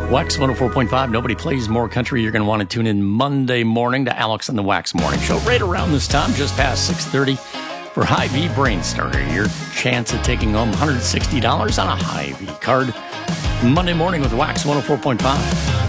Wax 104.5. Nobody plays more country. You're going to want to tune in Monday morning to Alex and the Wax Morning Show. Right around this time, just past 6:30 for Hy-Vee Brain Starter. Your chance at taking home $160 on a Hy-Vee card. Monday morning with Wax 104.5.